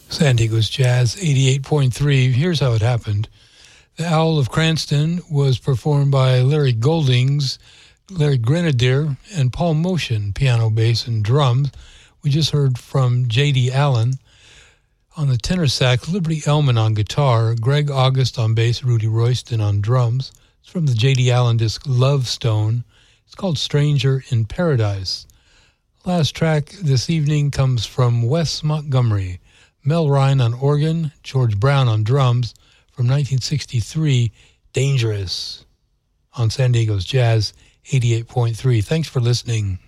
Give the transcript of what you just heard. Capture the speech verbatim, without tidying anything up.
San Diego's Jazz eighty-eight point three. Here's how it happened. The Owl of Cranston was performed by Larry Goldings, Larry Grenadier, and Paul Motion, piano, bass, and drums. We just heard from J D. Allen on the tenor sax, Liberty Ellman on guitar, Greg August on bass, Rudy Royston on drums. It's from the J D. Allen disc Love Stone. It's called Stranger in Paradise. Last track this evening comes from Wes Montgomery. Mel Ryan on organ, George Brown on drums, from nineteen sixty-three, Dangerous, on San Diego's Jazz eighty-eight point three. Thanks for listening.